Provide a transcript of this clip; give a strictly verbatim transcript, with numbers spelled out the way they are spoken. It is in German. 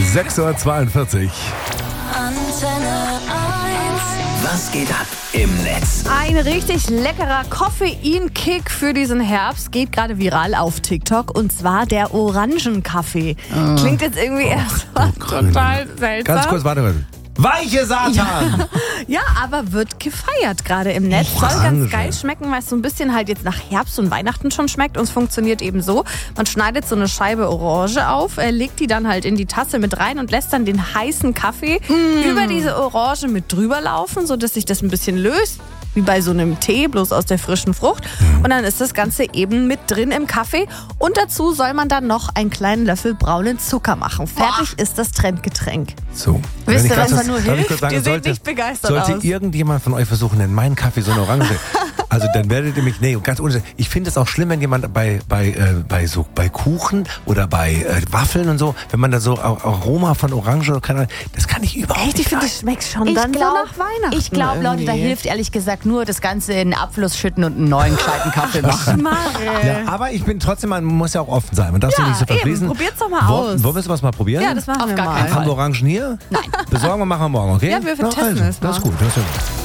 sechs Uhr zweiundvierzig. Antenne eins. Was geht ab im Netz? Ein richtig leckerer Koffeinkick für diesen Herbst geht gerade viral auf TikTok, und zwar der Orangenkaffee. Ah. Klingt jetzt irgendwie erstmal total seltsam. Ganz kurz, warte mal. Weiche Satan! Ja, aber wird gefeiert gerade im Netz. Soll Orange. ganz geil schmecken, weil es so ein bisschen halt jetzt nach Herbst und Weihnachten schon schmeckt. Und es funktioniert eben so: Man schneidet so eine Scheibe Orange auf, äh, legt die dann halt in die Tasse mit rein und lässt dann den heißen Kaffee Mm. über diese Orange mit drüber laufen, sodass sich das ein bisschen löst. Wie bei so einem Tee, bloß aus der frischen Frucht. Und dann ist das Ganze eben mit drin im Kaffee. Und dazu soll man dann noch einen kleinen Löffel braunen Zucker machen. Fertig ist das Trendgetränk. So. Wisst ihr, Wenn ich was ganz da nur darf ich hilft? kurz sagen, Ihr seht sollte, nicht begeistert sollte aus. irgendjemand von euch versuchen, in meinen Kaffee so eine Orange, also dann werdet ihr mich, nee, ganz ohne, ich finde es auch schlimm, wenn jemand bei, bei, äh, bei so, bei Kuchen oder bei äh, Waffeln und so, wenn man da so Ar- Aroma von Orange oder keine Ahnung, das kann ich überhaupt Echt, ich nicht. finde, leiden. das schmeckt schon Ich dann glaub- so nach Weihnachten. Ich glaube, Leute, da irgendwie. hilft ehrlich gesagt nur das Ganze in den Abfluss schütten und einen neuen gescheiten Kaffee machen. Schmarre. Ja, aber ich bin trotzdem, man muss ja auch offen sein. Man darf sich Ja, nicht so eben. verschließen. Probiert's doch mal Wollen- aus. Wollen wir es was mal probieren? Ja, das machen Auf wir gar mal. keinen Fall. Haben wir Orangen hier? Nein. Besorgen wir, machen wir morgen, okay? Ja, wir Na, testen also, es mal. Das ist gut. Das ist gut.